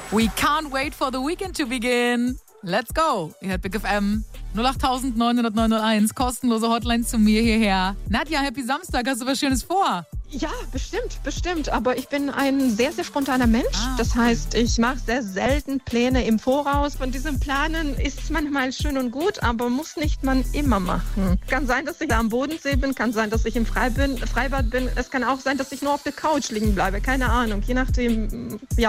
We can't wait for the weekend to begin. Let's go. Ihr hört Big FM 08900 kostenlose Hotline zu mir hierher. Nadja, happy Samstag. Hast du was Schönes vor? Ja, bestimmt. Aber ich bin ein sehr, sehr spontaner Mensch. Das heißt, ich mache sehr selten Pläne im Voraus. Von diesem Planen ist manchmal schön und gut, aber muss nicht man immer machen. Kann sein, dass ich da am Bodensee bin, kann sein, dass ich im Freibad bin. Es kann auch sein, dass ich nur auf der Couch liegen bleibe. Keine Ahnung, je nachdem, ja.